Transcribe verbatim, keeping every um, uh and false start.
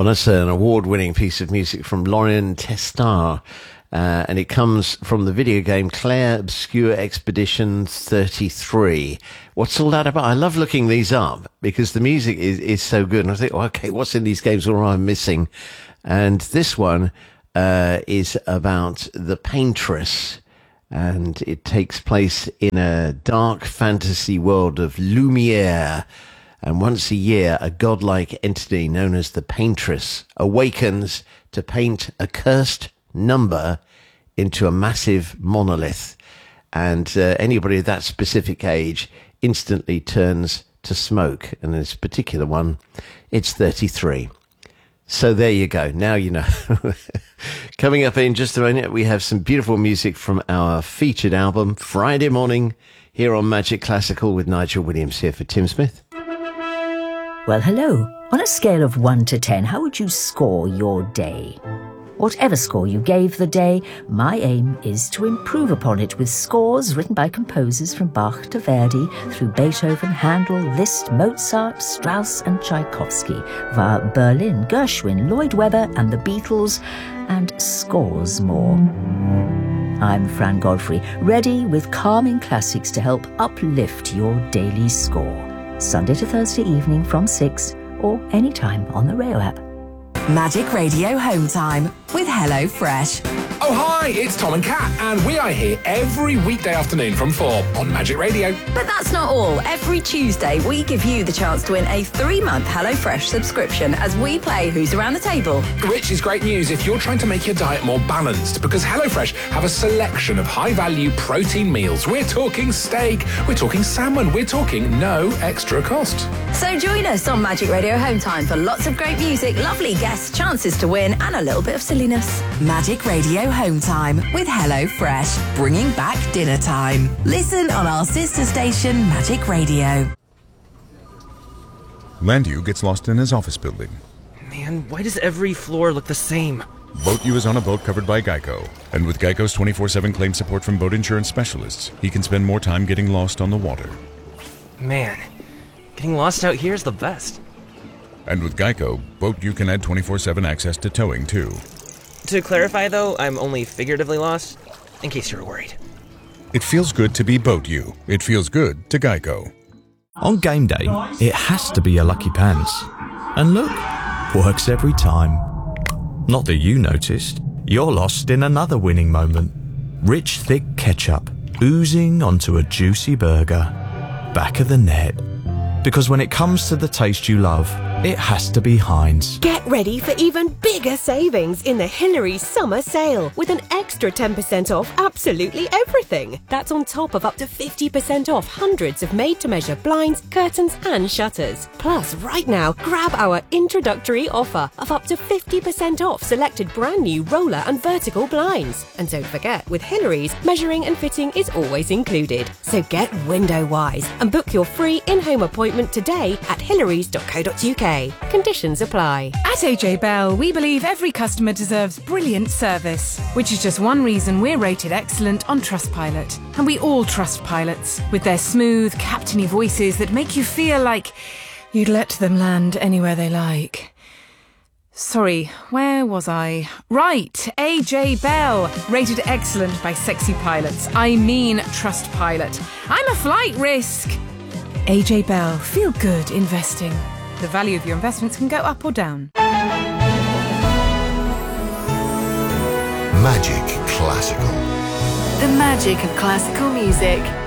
Well, that's an award-winning piece of music from Lorien Testard, uh, and it comes from the video game Clair Obscur Expedition thirty-three. What's all that about? I love looking these up because the music is, is so good, and I think, oh, okay, what's in these games? What am I missing? And this one uh, is about the Paintress, and it takes place in a dark fantasy world of Lumiere. And once a year, a godlike entity known as the Paintress awakens to paint a cursed number into a massive monolith. And uh, anybody of that specific age instantly turns to smoke. And this particular one, it's thirty-three. So there you go. Now you know. Coming up in just a minute, we have some beautiful music from our featured album, Friday Morning, here on Magic Classical with Nigel Williams here for Tim Smith. Well, hello. On a scale of one to ten, how would you score your day? Whatever score you gave the day, my aim is to improve upon it with scores written by composers from Bach to Verdi, through Beethoven, Handel, Liszt, Mozart, Strauss and Tchaikovsky, via Berlin, Gershwin, Lloyd Webber and the Beatles, and scores more. I'm Fran Godfrey, ready with calming classics to help uplift your daily score. Sunday to Thursday evening from six, or anytime on the Rayo app. Magic Radio Home Time with Hello Fresh. Oh, hi, it's Tom and Kat, and we are here every weekday afternoon from four on Magic Radio. But that's not all. Every Tuesday, we give you the chance to win a three-month HelloFresh subscription as we play Who's Around the Table. Which is great news if you're trying to make your diet more balanced, because HelloFresh have a selection of high-value protein meals. We're talking steak, we're talking salmon, we're talking no extra cost. So join us on Magic Radio Home Time for lots of great music, lovely guests, chances to win, and a little bit of silliness. Magic Radio Home Time with Hello Fresh, bringing back dinner time. Listen on our sister station, Magic Radio. Landu gets lost in his office building. Man, why does every floor look the same? Boat U is on a boat covered by Geico. And with Geico's twenty-four seven claim support from boat insurance specialists, he can spend more time getting lost on the water. Man, getting lost out here is the best. And with Geico, Boat U can add twenty-four seven access to towing, too. To clarify, though, I'm only figuratively lost, in case you were worried. It feels good to be Boat U. It feels good to Geico. On game day, it has to be a Lucky Pants. And look, works every time. Not that you noticed. You're lost in another winning moment. Rich, thick ketchup oozing onto a juicy burger. Back of the net. Because when it comes to the taste you love, it has to be Heinz. Get ready for even bigger savings in the Hillary's summer sale with an extra ten percent off absolutely everything. That's on top of up to fifty percent off hundreds of made-to-measure blinds, curtains and shutters. Plus, right now, grab our introductory offer of up to fifty percent off selected brand new roller and vertical blinds. And don't forget, with Hillary's, measuring and fitting is always included. So get window-wise and book your free in-home appointment today at hillarys dot co dot uk. Conditions apply. At A J Bell, we believe every customer deserves brilliant service, which is just one reason we're rated excellent on Trustpilot. And we all trust pilots, with their smooth, captainy voices that make you feel like you'd let them land anywhere they like. Sorry, where was I? Right, A J Bell, rated excellent by sexy pilots. I mean Trustpilot. I'm a flight risk. A J Bell, feel good investing. The value of your investments can go up or down. Magic Classical. The magic of classical music.